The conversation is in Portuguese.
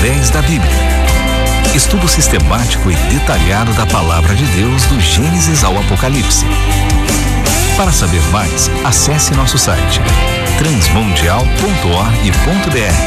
através da Bíblia. Estudo sistemático e detalhado da Palavra de Deus do Gênesis ao Apocalipse. Para saber mais, acesse nosso site transmundial.org.br.